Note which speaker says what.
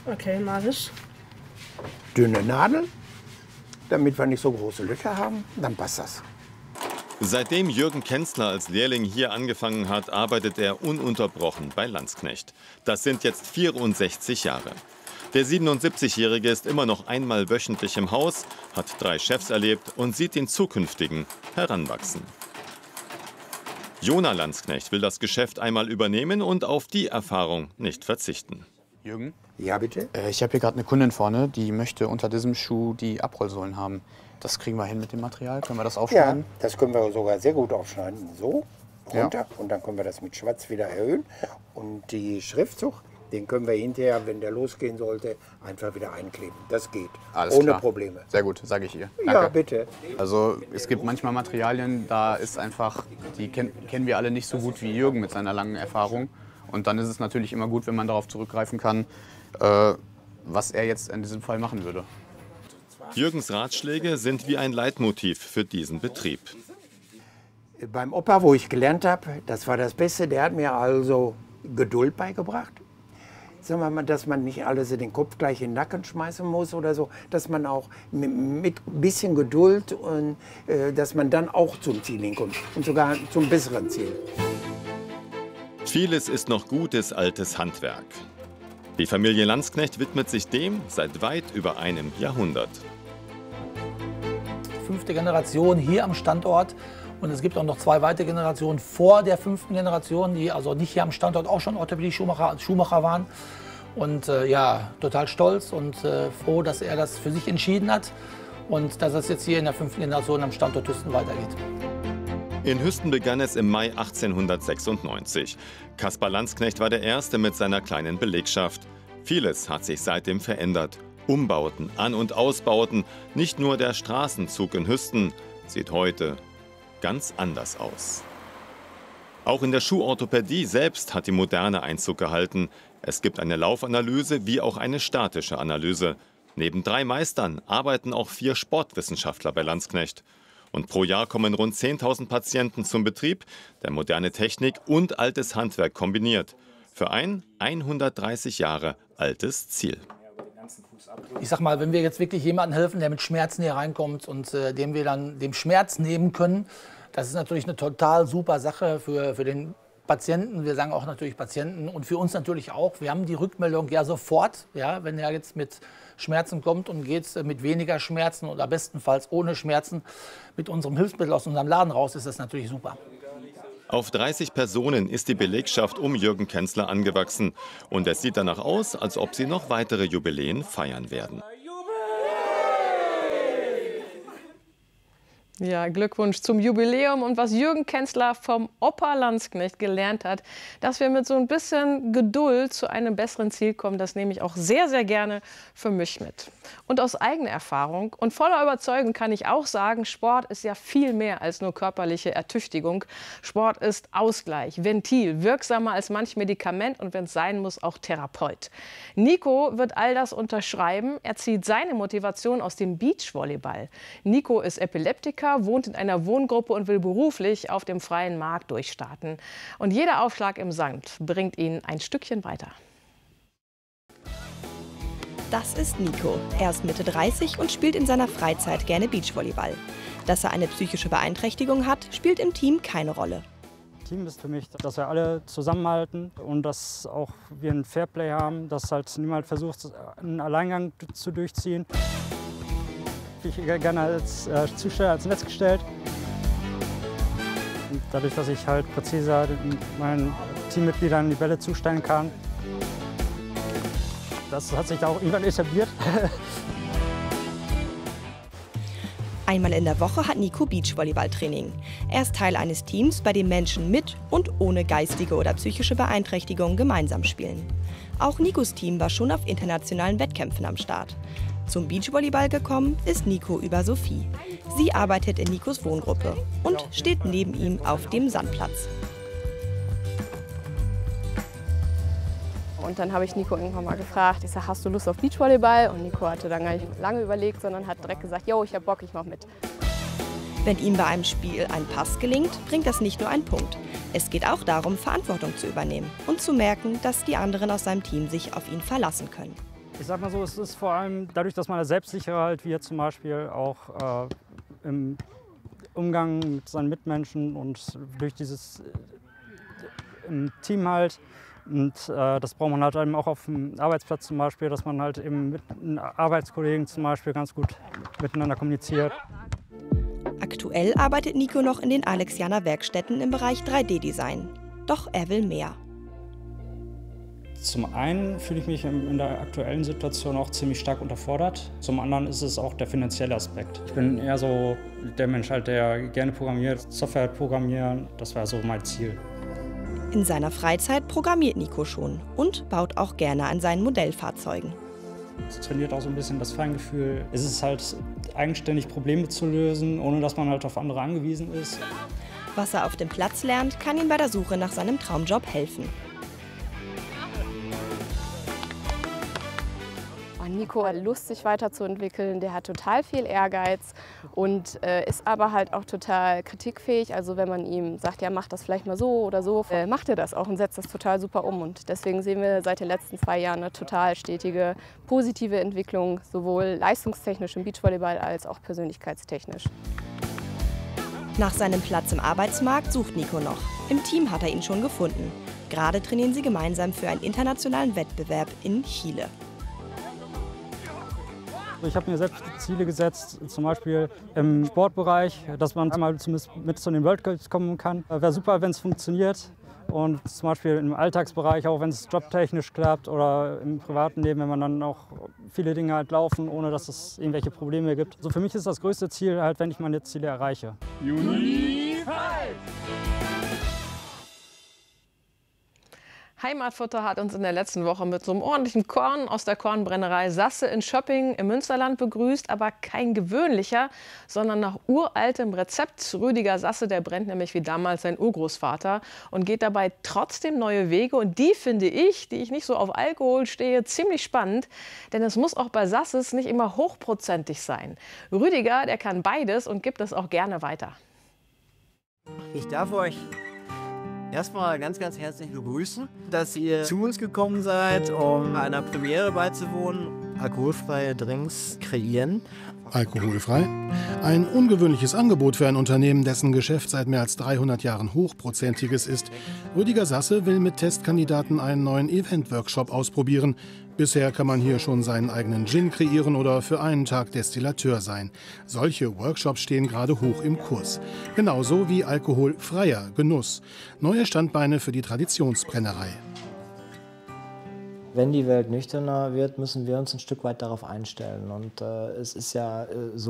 Speaker 1: Okay, mach ich.
Speaker 2: Dünne Nadel, damit wir nicht so große Löcher haben, dann passt das.
Speaker 3: Seitdem Jürgen Kenzler als Lehrling hier angefangen hat, arbeitet er ununterbrochen bei Landsknecht. Das sind jetzt 64 Jahre. Der 77-Jährige ist immer noch einmal wöchentlich im Haus, hat 3 Chefs erlebt und sieht den zukünftigen heranwachsen. Jona Landsknecht will das Geschäft einmal übernehmen und auf die Erfahrung nicht verzichten.
Speaker 4: Jürgen?
Speaker 2: Ja, bitte?
Speaker 4: Ich habe hier gerade eine Kundin vorne, die möchte unter diesem Schuh die Abrollsohlen haben. Das kriegen wir hin mit dem Material. Können wir das aufschneiden?
Speaker 2: Ja, das können wir sogar sehr gut aufschneiden. So, runter. Ja. Und dann können wir das mit Schwarz wieder erhöhen. Und die Schriftzug, den können wir hinterher, wenn der losgehen sollte, einfach wieder einkleben. Das geht.
Speaker 4: Alles
Speaker 2: ohne
Speaker 4: klar.
Speaker 2: Probleme.
Speaker 4: Sehr gut, sage ich ihr. Danke.
Speaker 2: Ja, bitte.
Speaker 4: Also es gibt manchmal Materialien, da ist einfach, die kennen wir alle nicht so gut wie Jürgen mit seiner langen Erfahrung. Und dann ist es natürlich immer gut, wenn man darauf zurückgreifen kann, was er jetzt in diesem Fall machen würde.
Speaker 3: Jürgens Ratschläge sind wie ein Leitmotiv für diesen Betrieb.
Speaker 2: Beim Opa, wo ich gelernt habe, das war das Beste, der hat mir also Geduld beigebracht. Sagen wir mal, dass man nicht alles in den Kopf gleich in den Nacken schmeißen muss oder so, dass man auch mit ein bisschen Geduld und dass man dann auch zum Ziel hinkommt und sogar zum besseren Ziel.
Speaker 3: Vieles ist noch gutes altes Handwerk. Die Familie Landsknecht widmet sich dem seit weit über einem Jahrhundert.
Speaker 5: 5. Generation hier am Standort. Und es gibt auch noch 2 weitere Generationen vor der 5. Generation, die also nicht hier am Standort auch schon Orthopädie-Schuhmacher waren. Und ja, total stolz und froh, dass er das für sich entschieden hat und dass es jetzt hier in der 5. Generation am Standort Hüsten weitergeht.
Speaker 3: In Hüsten begann es im Mai 1896. Kaspar Landsknecht war der Erste mit seiner kleinen Belegschaft. Vieles hat sich seitdem verändert. Umbauten, An- und Ausbauten, nicht nur der Straßenzug in Hüsten sieht heute ganz anders aus. Auch in der Schuhorthopädie selbst hat die Moderne Einzug gehalten. Es gibt eine Laufanalyse wie auch eine statische Analyse. Neben 3 Meistern arbeiten auch 4 Sportwissenschaftler bei Landsknecht. Und pro Jahr kommen rund 10.000 Patienten zum Betrieb, der moderne Technik und altes Handwerk kombiniert. Für ein 130 Jahre altes Ziel.
Speaker 5: Ich sag mal, wenn wir jetzt wirklich jemandem helfen, der mit Schmerzen hier reinkommt und dem wir dann den Schmerz nehmen können, das ist natürlich eine total super Sache für den Patienten. Wir sagen auch natürlich Patienten und für uns natürlich auch. Wir haben die Rückmeldung ja sofort, ja, wenn er jetzt mit Schmerzen kommt und geht mit weniger Schmerzen oder bestenfalls ohne Schmerzen mit unserem Hilfsmittel aus unserem Laden raus, ist das natürlich super.
Speaker 3: Auf 30 Personen ist die Belegschaft um Jürgen Kenzler angewachsen. Und es sieht danach aus, als ob sie noch weitere Jubiläen feiern werden.
Speaker 6: Ja, Glückwunsch zum Jubiläum und was Jürgen Kenzler vom Opa Landsknecht gelernt hat, dass wir mit so ein bisschen Geduld zu einem besseren Ziel kommen, das nehme ich auch sehr, sehr gerne für mich mit. Und aus eigener Erfahrung und voller Überzeugung kann ich auch sagen, Sport ist ja viel mehr als nur körperliche Ertüchtigung. Sport ist Ausgleich, Ventil, wirksamer als manch Medikament und wenn es sein muss, auch Therapeut. Nico wird all das unterschreiben. Er zieht seine Motivation aus dem Beachvolleyball. Nico ist Epileptiker, wohnt in einer Wohngruppe und will beruflich auf dem freien Markt durchstarten. Und jeder Aufschlag im Sand bringt ihn ein Stückchen weiter.
Speaker 7: Das ist Nico. Er ist Mitte 30 und spielt in seiner Freizeit gerne Beachvolleyball. Dass er eine psychische Beeinträchtigung hat, spielt im Team keine Rolle.
Speaker 8: Team ist für mich, dass wir alle zusammenhalten und dass auch wir ein Fairplay haben, dass halt niemand versucht, einen Alleingang zu durchziehen. Ich bin gerne als Zusteller ans Netz gestellt. Und dadurch, dass ich halt präziser meinen Teammitgliedern die Bälle zustellen kann, das hat sich da auch irgendwann etabliert.
Speaker 7: Einmal in der Woche hat Nico Beachvolleyballtraining. Er ist Teil eines Teams, bei dem Menschen mit und ohne geistige oder psychische Beeinträchtigung gemeinsam spielen. Auch Nikos Team war schon auf internationalen Wettkämpfen am Start. Zum Beachvolleyball gekommen ist Nico über Sophie. Sie arbeitet in Nikos Wohngruppe und steht neben ihm auf dem Sandplatz.
Speaker 6: Und dann habe ich Nico irgendwann mal gefragt, ich sage, hast du Lust auf Beachvolleyball? Und Nico hatte dann gar nicht lange überlegt, sondern hat direkt gesagt, jo, ich habe Bock, ich mache mit.
Speaker 7: Wenn ihm bei einem Spiel ein Pass gelingt, bringt das nicht nur einen Punkt. Es geht auch darum, Verantwortung zu übernehmen und zu merken, dass die anderen aus seinem Team sich auf ihn verlassen können.
Speaker 8: Ich sag mal so, es ist vor allem dadurch, dass man selbstsicherer halt wird, zum Beispiel auch im Umgang mit seinen Mitmenschen und durch dieses im Team halt. Und das braucht man halt eben auch auf dem Arbeitsplatz zum Beispiel, dass man halt eben mit Arbeitskollegen zum Beispiel ganz gut miteinander kommuniziert.
Speaker 7: Aktuell arbeitet Nico noch in den Alexianer Werkstätten im Bereich 3D-Design. Doch er will mehr.
Speaker 8: Zum einen fühle ich mich in der aktuellen Situation auch ziemlich stark unterfordert. Zum anderen ist es auch der finanzielle Aspekt. Ich bin eher so der Mensch, halt, der gerne programmiert, Software programmieren. Das wäre so mein Ziel.
Speaker 7: In seiner Freizeit programmiert Nico schon und baut auch gerne an seinen Modellfahrzeugen.
Speaker 8: Es trainiert auch so ein bisschen das Feingefühl. Es ist halt eigenständig Probleme zu lösen, ohne dass man halt auf andere angewiesen ist.
Speaker 7: Was er auf dem Platz lernt, kann ihm bei der Suche nach seinem Traumjob helfen.
Speaker 1: Nico hat Lust, sich weiterzuentwickeln, der hat total viel Ehrgeiz und ist aber halt auch total kritikfähig. Also wenn man ihm sagt, ja mach das vielleicht mal so oder so, macht er das auch und setzt das total super um. Und deswegen sehen wir seit den letzten 2 Jahren eine total stetige, positive Entwicklung, sowohl leistungstechnisch im Beachvolleyball als auch persönlichkeitstechnisch.
Speaker 7: Nach seinem Platz im Arbeitsmarkt sucht Nico noch. Im Team hat er ihn schon gefunden. Gerade trainieren sie gemeinsam für einen internationalen Wettbewerb in Chile.
Speaker 8: Ich habe mir selbst Ziele gesetzt, zum Beispiel im Sportbereich, dass man einmal zumindest mit zu den World Cups kommen kann. Wäre super, wenn es funktioniert. Und zum Beispiel im Alltagsbereich, auch wenn es jobtechnisch klappt oder im privaten Leben, wenn man dann auch viele Dinge halt laufen, ohne dass es irgendwelche Probleme gibt. Also für mich ist das größte Ziel halt, wenn ich meine Ziele erreiche.
Speaker 6: Heimatfutter hat uns in der letzten Woche mit so einem ordentlichen Korn aus der Kornbrennerei Sasse in Schöpping im Münsterland begrüßt, aber kein gewöhnlicher, sondern nach uraltem Rezept. Rüdiger Sasse, der brennt nämlich wie damals sein Urgroßvater und geht dabei trotzdem neue Wege. Und die finde ich, die ich nicht so auf Alkohol stehe, ziemlich spannend, denn es muss auch bei Sasses nicht immer hochprozentig sein. Rüdiger, der kann beides und gibt es auch gerne weiter.
Speaker 9: Ich darf euch erstmal ganz, ganz herzlich begrüßen, dass ihr zu uns gekommen seid, um einer Premiere beizuwohnen. Alkoholfreie Drinks kreieren.
Speaker 10: Alkoholfrei? Ein ungewöhnliches Angebot für ein Unternehmen, dessen Geschäft seit mehr als 300 Jahren hochprozentiges ist. Rüdiger Sasse will mit Testkandidaten einen neuen Event-Workshop ausprobieren. Bisher kann man hier schon seinen eigenen Gin kreieren oder für einen Tag Destillateur sein. Solche Workshops stehen gerade hoch im Kurs. Genauso wie alkoholfreier Genuss. Neue Standbeine für die Traditionsbrennerei.
Speaker 11: Wenn die Welt nüchterner wird, müssen wir uns ein Stück weit darauf einstellen. Und es ist ja so,